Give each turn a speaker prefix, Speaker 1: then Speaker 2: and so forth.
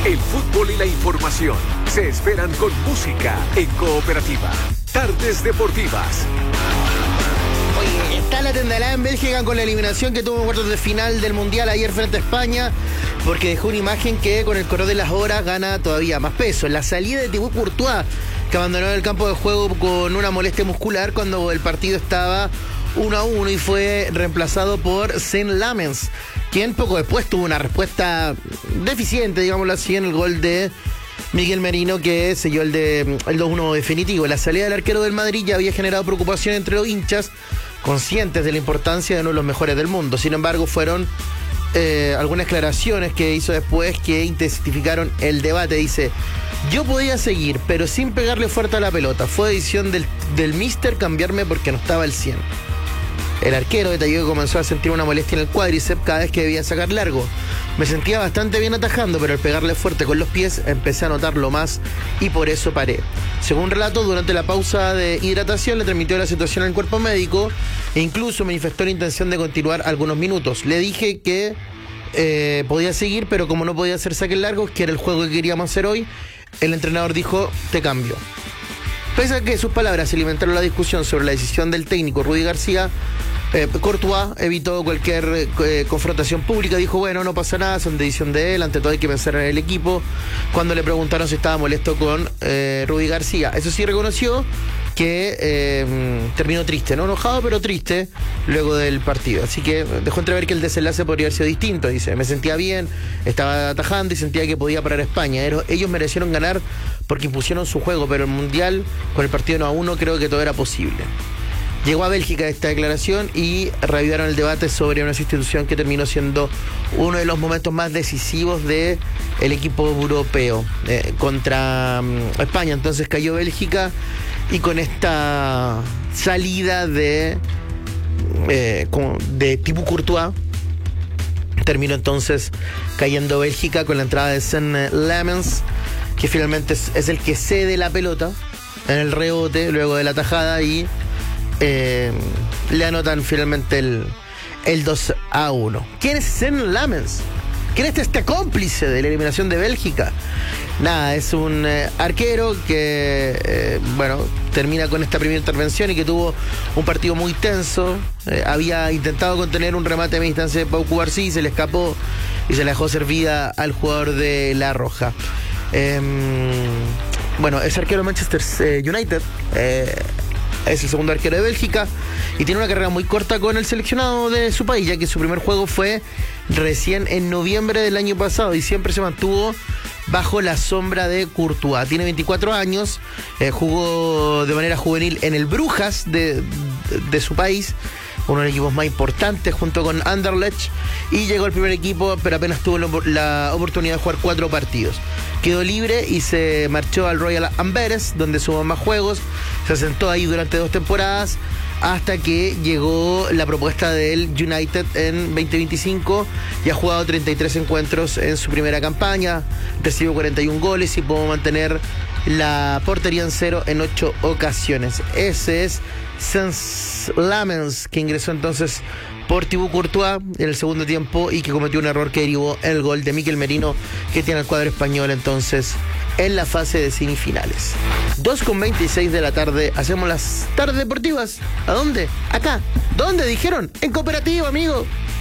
Speaker 1: El fútbol y la información se esperan con música en Cooperativa. Tardes Deportivas.
Speaker 2: Oye, está la tendalada en Bélgica con la eliminación que tuvo en cuartos de final del Mundial ayer frente a España, porque dejó una imagen que con el correr de las horas gana todavía más peso. La salida de Thibaut Courtois, que abandonó el campo de juego con una molestia muscular cuando el partido estaba 1-1 y fue reemplazado por Sean Lamens, quien poco después tuvo una respuesta deficiente, digámoslo así, en el gol de Miguel Merino, que selló el 2-1 definitivo. La salida del arquero del Madrid ya había generado preocupación entre los hinchas, conscientes de la importancia de uno de los mejores del mundo. Sin embargo, fueron algunas declaraciones que hizo después que intensificaron el debate. Dice: yo podía seguir, pero sin pegarle fuerte a la pelota. Fue decisión del míster cambiarme porque no estaba al 100. El arquero detalló que comenzó a sentir una molestia en el cuádriceps cada vez que debía sacar largo. Me sentía bastante bien atajando, pero al pegarle fuerte con los pies empecé a notarlo más y por eso paré. Según relato, durante la pausa de hidratación le transmitió la situación al cuerpo médico e incluso manifestó la intención de continuar algunos minutos. Le dije que podía seguir, pero como no podía hacer saques largos, que era el juego que queríamos hacer hoy, el entrenador dijo: te cambio. Pese a que sus palabras alimentaron la discusión sobre la decisión del técnico Rudi García, Courtois evitó cualquier confrontación pública. Dijo: bueno, no pasa nada, son decisión de él, ante todo hay que pensar en el equipo. Cuando le preguntaron si estaba molesto con Rudi García, eso sí reconoció que terminó triste, no enojado, pero triste luego del partido. Así que dejó entrever que el desenlace podría haber sido distinto. Dice: me sentía bien, estaba atajando y sentía que podía parar a España. Ellos merecieron ganar porque impusieron su juego, pero el Mundial, con el partido 1-1, creo que todo era posible. Llegó a Bélgica esta declaración y reavivaron el debate sobre una institución que terminó siendo uno de los momentos más decisivos del equipo europeo contra España. Entonces cayó Bélgica y con esta salida de Thibaut Courtois terminó entonces cayendo Bélgica con la entrada de Sean Lamens, que finalmente es el que cede la pelota en el rebote luego de la tajada y le anotan finalmente el 2-1. ¿Quién es Sean Lamens? ¿Quién es este cómplice de la eliminación de Bélgica? Nada, es un arquero que, termina con esta primera intervención y que tuvo un partido muy tenso. Había intentado contener un remate a media distancia de Pau Cubarsí y se le escapó y se la dejó servida al jugador de La Roja. Es arquero de Manchester United. Es el segundo arquero de Bélgica y tiene una carrera muy corta con el seleccionado de su país, ya que su primer juego fue recién en noviembre del año pasado y siempre se mantuvo bajo la sombra de Courtois. Tiene 24 años, jugó de manera juvenil en el Brujas de su país, uno de los equipos más importantes junto con Anderlecht, y llegó al primer equipo, pero apenas tuvo la oportunidad de jugar 4 partidos. Quedó libre y se marchó al Royal Amberes, donde sumó más juegos, se asentó ahí durante 2 temporadas, hasta que llegó la propuesta del United en 2025 y ha jugado 33 encuentros en su primera campaña, recibió 41 goles y pudo mantener la portería en 0 en 8 ocasiones. Ese es Sean Lamens, que ingresó entonces por Thibaut Courtois en el segundo tiempo y que cometió un error que derivó en el gol de Miguel Merino, que tiene el cuadro español entonces en la fase de semifinales. 2:26 de la tarde, hacemos las tardes deportivas. ¿A dónde? Acá. ¿Dónde? Dijeron, en Cooperativa, amigo.